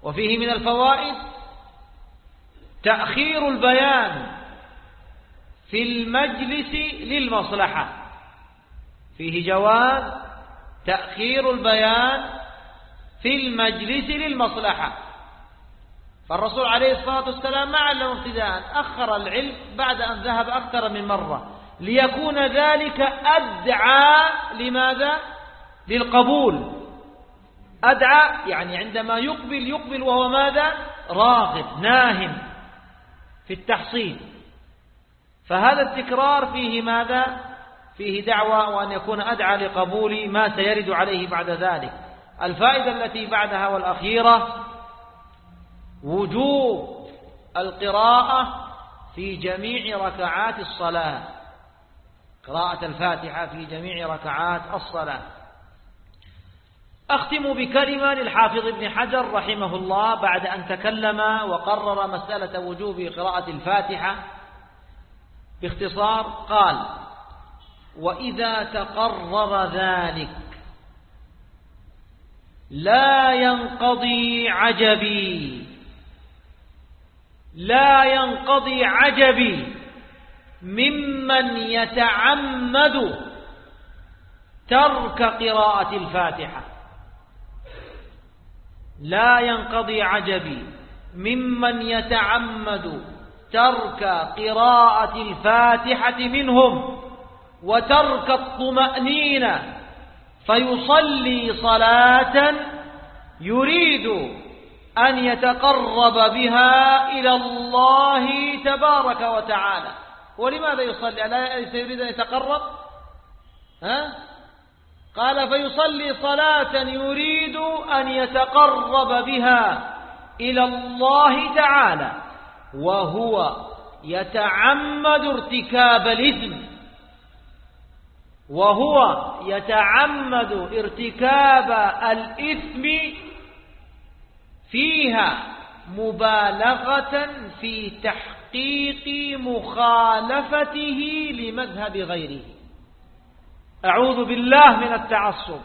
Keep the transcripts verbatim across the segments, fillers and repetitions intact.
وفيه من الفوائد تأخير البيان في المجلس للمصلحة، فيه جواز تأخير البيان في المجلس للمصلحة. فالرسول عليه الصلاة والسلام ما علم ابتداء، أخر العلم بعد أن ذهب أكثر من مرة ليكون ذلك أدعى لماذا؟ للقبول. أدعى يعني عندما يقبل يقبل وهو ماذا؟ راغب ناهم في التحصيل. فهذا التكرار فيه ماذا؟ فيه دعوة وأن يكون أدعى لقبول ما سيرد عليه بعد ذلك. الفائدة التي بعدها والأخيرة وجوب القراءة في جميع ركعات الصلاة، قراءة الفاتحة في جميع ركعات الصلاة. أختم بكلمة للحافظ ابن حجر رحمه الله بعد أن تكلم وقرر مسألة وجوب قراءة الفاتحة باختصار. قال: وإذا تقرر ذلك لا ينقضي عجبي لا ينقضي عجبي ممن يتعمد ترك قراءة الفاتحة لا ينقضي عجبي ممن يتعمد ترك قراءة الفاتحة منهم وترك الطمأنينة فيصلي صلاة يريد أن يتقرب بها إلى الله تبارك وتعالى. ولماذا يصلي؟ ألا يريد أن يتقرب؟ ها؟ قال: فيصلي صلاة يريد أن يتقرب بها إلى الله تعالى وهو يتعمد ارتكاب الإثم وهو يتعمد ارتكاب الإثم فيها مبالغة في تحقيق مخالفته لمذهب غيره. أعوذ بالله من التعصب.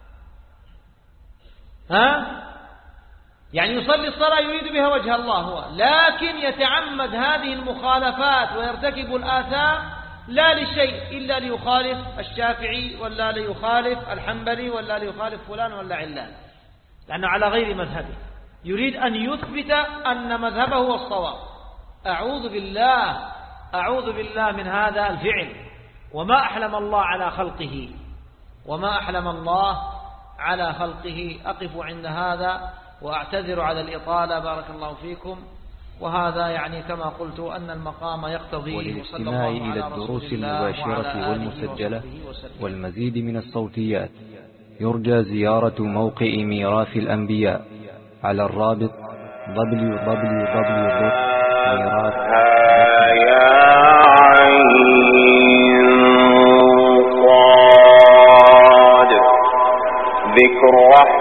ها؟ يعني يصلي الصلاة يريد بها وجه الله هو، لكن يتعمد هذه المخالفات ويرتكب الآثام لا لشيء إلا ليخالف الشافعي ولا ليخالف الحنبلي ولا ليخالف فلان ولا علان، لأنه على غير مذهبه، يريد أن يثبت أن مذهبه هو الصواب. أعوذ بالله أعوذ بالله من هذا الفعل. وما أحلم الله على خلقه وما أحلم الله على خلقه. أقف عند هذا وأعتذر على الإطالة، بارك الله فيكم. وهذا يعني كما قلت أن المقام يقتضي. وللاستماع إلى الدروس المباشرة والمسجلة والمزيد من الصوتيات يرجى زيارة موقع ميراث الأنبياء على الرابط دبليو دبليو دبليو دوت ميراث.